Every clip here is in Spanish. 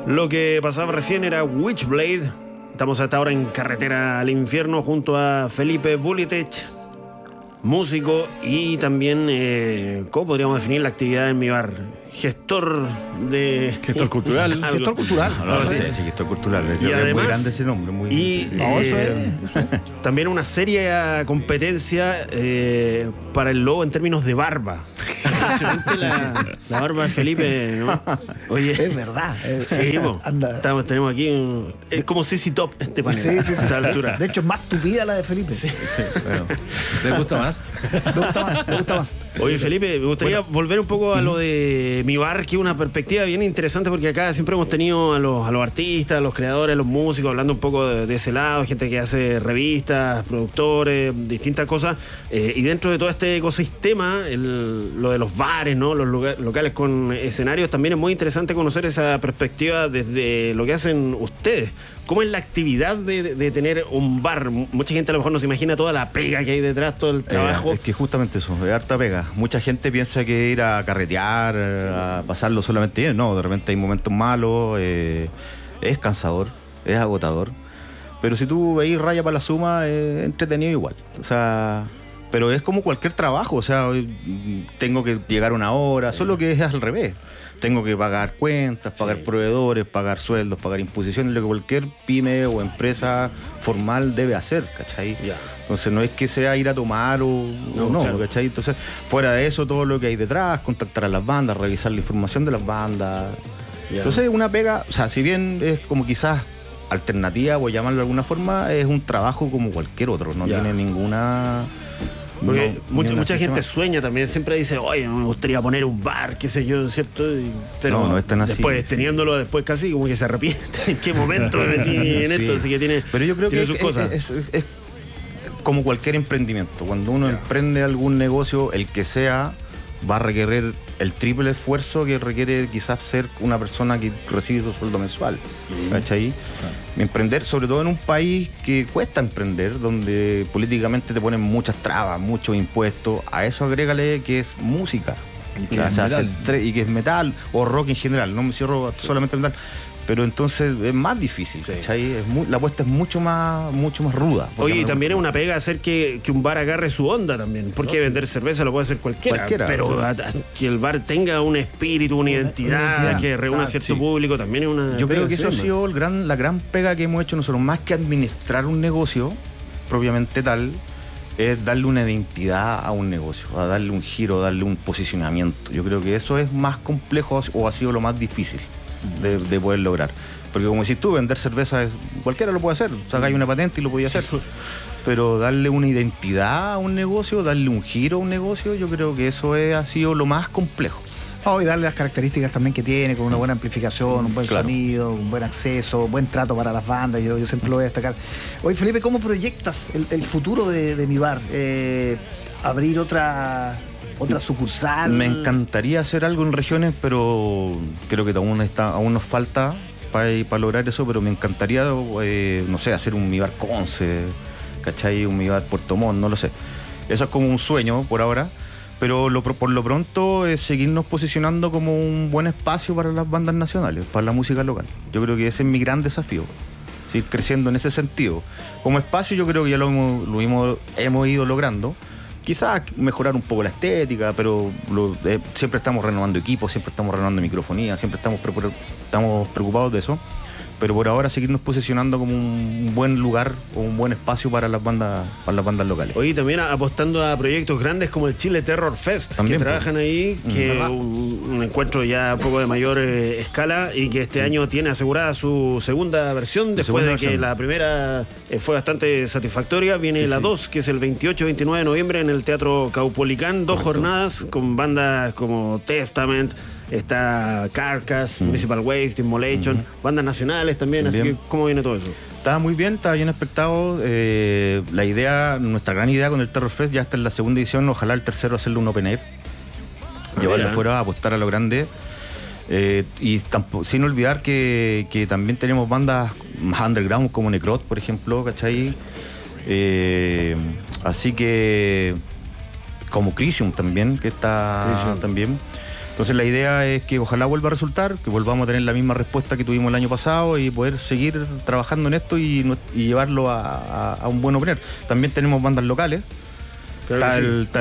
Lo que pasaba recién era Witchblade. Estamos hasta ahora en Carretera al Infierno junto a Felipe Bulietech, músico y también, ¿cómo podríamos definir la actividad en mi bar? Gestor cultural. Gestor cultural. Sí, gestor cultural. Y además, es muy grande ese nombre. Eso es. También una seria competencia para el lobo en términos de barba. La barba de Felipe, ¿no? Oye, es verdad. Sí, tenemos aquí es como CC Top este panel. Sí. A esta altura. De hecho, es más tupida la de Felipe. Sí, bueno. ¿Te gusta más? Me gusta más. Oye, Felipe, me gustaría volver un poco a lo de mi bar, que es una perspectiva bien interesante, porque acá siempre hemos tenido a los artistas, a los creadores, a los músicos, hablando un poco de ese lado, gente que hace revistas, productores, distintas cosas. Y dentro de todo este ecosistema, lo de los bares, ¿no? Los locales con escenarios, también es muy interesante conocer esa perspectiva desde lo que hacen ustedes. ¿Cómo es la actividad de tener un bar? Mucha gente a lo mejor no se imagina toda la pega que hay detrás, todo el trabajo. Es que justamente eso, es harta pega. Mucha gente piensa que ir a carretear, a pasarlo solamente bien. No, de repente hay momentos malos, es cansador, es agotador. Pero si tú veis raya para la suma, es entretenido igual. O sea, pero es como cualquier trabajo. O sea, tengo que llegar una hora, solo que es al revés. Tengo que pagar cuentas, pagar proveedores, pagar sueldos, pagar imposiciones, lo que cualquier pyme o empresa formal debe hacer, ¿cachai? Entonces no es que sea ir a tomar o no, claro. ¿Cachai? Entonces, fuera de eso, todo lo que hay detrás, contactar a las bandas, revisar la información de las bandas. Entonces, una pega, o sea, si bien es como quizás alternativa, o llamarlo de alguna forma, es un trabajo como cualquier otro, no tiene ninguna... Porque mucha gente sueña también, siempre dice, oye, me gustaría poner un bar, qué sé yo, ¿cierto? Pero no es tan así, después, teniéndolo después casi como que se arrepiente. ¿En qué momento me metí en esto? Así que tiene, pero yo creo que sus cosas. Es como cualquier emprendimiento. Cuando uno emprende algún negocio, el que sea, va a requerir el triple esfuerzo que requiere quizás ser una persona que recibe su sueldo mensual. ¿Cachai? Emprender, sobre todo en un país que cuesta emprender, donde políticamente te ponen muchas trabas, muchos impuestos. A eso agrégale que es música, y que es metal o rock en general. No me cierro solamente metal. Pero entonces es más difícil, ¿cachai? La apuesta es mucho más ruda. Oye, y también es una pega hacer que un bar agarre su onda también. Porque vender cerveza lo puede hacer cualquiera. Pero que el bar tenga un espíritu, una identidad, que reúna cierto público, también es una... Yo creo que eso ha sido la gran pega que hemos hecho nosotros. Más que administrar un negocio propiamente tal, es darle una identidad a un negocio, a darle un giro, darle un posicionamiento. Yo creo que eso es más complejo o ha sido lo más difícil de poder lograr. Porque como decís tú, vender cerveza cualquiera lo puede hacer, sacáis una patente y lo podía hacer. Pero darle una identidad a un negocio, darle un giro a un negocio, yo creo que eso ha sido lo más complejo. Y darle las características también que tiene, con una buena amplificación, un buen sonido, un buen acceso, buen trato para las bandas. Yo siempre lo voy a destacar. Oye, Felipe, ¿cómo proyectas el futuro de mi bar? ¿Abrir otra sucursal? Me encantaría hacer algo en regiones, pero creo que aún nos falta para lograr eso, pero me encantaría, no sé, hacer un Mi Bar Conce, ¿cachai? Un Mi Bar Puerto Montt, no lo sé. Eso es como un sueño por ahora, pero por lo pronto es seguirnos posicionando como un buen espacio para las bandas nacionales, para la música local. Yo creo que ese es mi gran desafío, seguir creciendo en ese sentido. Como espacio yo creo que ya lo hemos ido logrando. Quizás mejorar un poco la estética, pero siempre estamos renovando equipos, siempre estamos renovando microfonía, siempre estamos preocupados de eso. Pero por ahora seguirnos posicionando como un buen lugar o un buen espacio para las bandas locales. Oye, también apostando a proyectos grandes como el Chile Terror Fest, también, que trabajan ahí, que es un encuentro ya un poco de mayor escala y que este año tiene asegurada su segunda versión, después de que la primera fue bastante satisfactoria. Viene la 2, que es el 28-29 de noviembre en el Teatro Caupolicán, 2 jornadas con bandas como Testament, está Carcass, Municipal Waste, Immolation, bandas nacionales también, así que ¿cómo viene todo eso? Estaba muy bien, estaba bien expectado. Nuestra gran idea con el Terror Fest, ya está en la segunda edición, ojalá el tercero hacerle un open air, llevarlo afuera, apostar a lo grande. Y sin olvidar que también tenemos bandas más underground como Necrot, por ejemplo, ¿cachai? Así que como Crisium también, que está también. Entonces la idea es que ojalá vuelva a resultar, que volvamos a tener la misma respuesta que tuvimos el año pasado y poder seguir trabajando en esto y llevarlo a un buen opener. También tenemos bandas locales. Está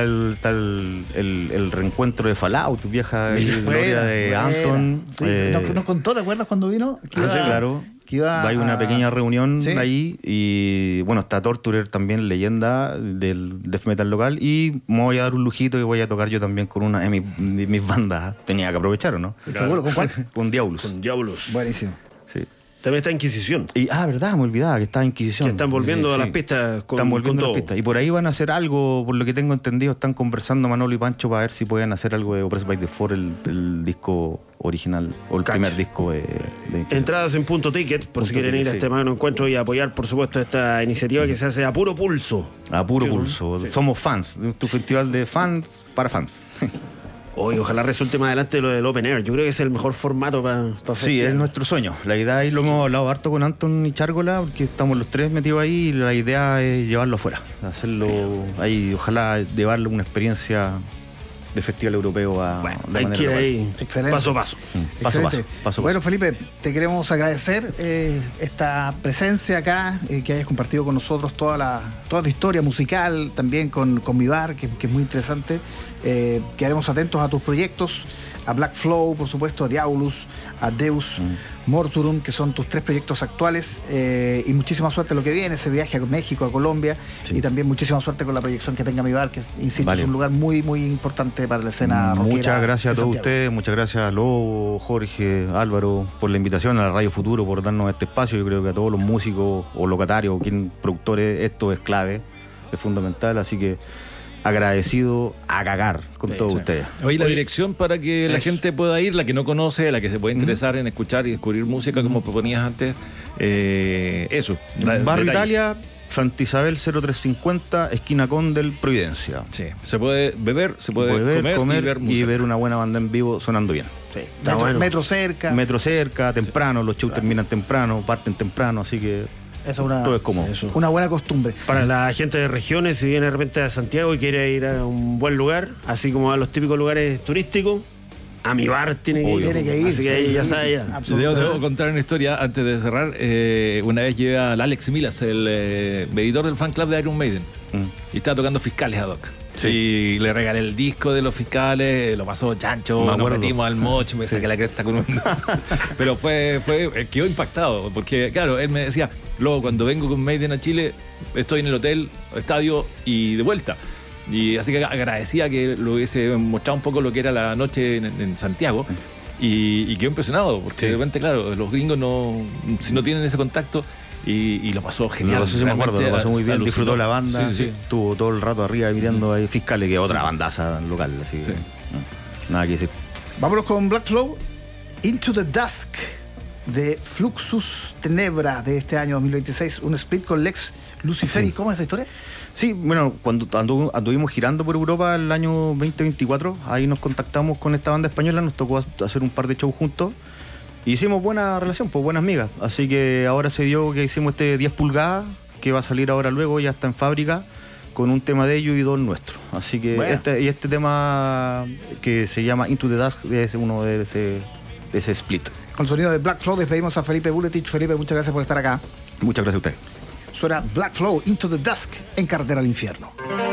el reencuentro de Fallout, vieja gloria de Anton. Sí, nos contó, ¿te acuerdas cuando vino? Sí, claro. Hay una pequeña reunión ahí y bueno, está Torturer también, leyenda del death metal local, y me voy a dar un lujito y voy a tocar yo también con una de mis bandas. Tenía que aprovechar, ¿o no? ¿Seguro? ¿Con cuál? Con Diabolus. Con Diabolus. Buenísimo. Sí. También está Inquisición. Verdad, me olvidaba que está Inquisición. Que están volviendo a las pistas están volviendo a las pistas. Y por ahí van a hacer algo, por lo que tengo entendido, están conversando Manolo y Pancho para ver si pueden hacer algo de Oppressed by the Fall, el disco original, o el primer disco de Entradas en Punto Ticket, por si quieren ir a este magno encuentro y apoyar, por supuesto, esta iniciativa que se hace a puro pulso. A puro pulso. Sí. Somos fans, de tu festival de fans para fans. Hoy ojalá resulte más adelante lo del Open Air. Yo creo que es el mejor formato para Sí, es nuestro sueño. La idea, y lo hemos hablado harto con Anton y Chárgola, porque estamos los tres metidos ahí, y la idea es llevarlo afuera, hacerlo ahí, ojalá llevarle una experiencia de festival europeo hay que ir ahí. Excelente. Paso a paso. Paso a paso. Bueno, Felipe, te queremos agradecer esta presencia acá, que hayas compartido con nosotros toda tu historia musical, también con Mi Bar, que es muy interesante. Quedaremos atentos a tus proyectos, a Black Flow, por supuesto, a Diabolus, a Deus Morturum, que son tus 3 proyectos actuales, y muchísima suerte en lo que viene, ese viaje a México, a Colombia, y también muchísima suerte con la proyección que tenga Mi Bar, que insisto, es un lugar muy, muy importante para la escena rockera. Muchas gracias a todos ustedes, muchas gracias a Lobo, Jorge, Álvaro, por la invitación, a la Radio Futuro por darnos este espacio. Yo creo que a todos los músicos o locatarios o productores, esto es clave, es fundamental, así que agradecido a cagar con todos ustedes. Oye, la dirección para que la gente pueda ir, la que no conoce, la que se puede interesar en escuchar y descubrir música como proponías antes, eso. Barrio Italia, Santa Isabel 0350, esquina Condel, Providencia. Sí, se puede beber, se puede comer y ver música. Y ver una buena banda en vivo sonando bien. Sí. Metro cerca. Metro cerca, temprano, los shows terminan temprano, parten temprano, así que todo es cómodo. Una buena costumbre. Para la gente de regiones, si viene de repente a Santiago y quiere ir a un buen lugar, así como a los típicos lugares turísticos, a Mi Bar tiene que ir. Así que ahí ya sabe ya. Debo contar una historia antes de cerrar. Una vez llevé al Alex Milas, el editor del fan club de Iron Maiden, y estaba tocando Fiscales ad hoc. Sí. Y le regalé el disco de los Fiscales, lo pasó chancho, nos metimos al mocho, me saqué la cresta con un... Pero quedó impactado, porque claro, él me decía, luego cuando vengo con Maiden a Chile, estoy en el hotel, estadio y de vuelta. Y así que agradecía que lo hubiese mostrado un poco lo que era la noche en Santiago. Y quedó impresionado, porque de repente, claro, los gringos si no tienen ese contacto... Y lo pasó genial. No sé si me acuerdo, lo pasó muy bien, disfrutó la banda, estuvo todo el rato arriba mirando ahí Fiscales, que es otra bandaza local, así que nada que decir. Vámonos con Black Flow, Into the Dusk, de Fluxus Tenebra, de este año 2026, un split con Lex Luciferi. ¿Cómo es esa historia? Sí, bueno, cuando anduvimos girando por Europa el año 2024, ahí nos contactamos con esta banda española, nos tocó hacer un par de shows juntos. Hicimos buena relación, pues buenas migas. Así que ahora se dio que hicimos este 10 pulgadas, que va a salir ahora luego, ya está en fábrica, con un tema de ellos y 2 nuestros. Así que este tema que se llama Into the Dusk es uno de ese split. Con el sonido de Black Flow despedimos a Felipe Buletich. Felipe, muchas gracias por estar acá. Muchas gracias a usted. Suena Black Flow, Into the Dusk, en Carretera al Infierno.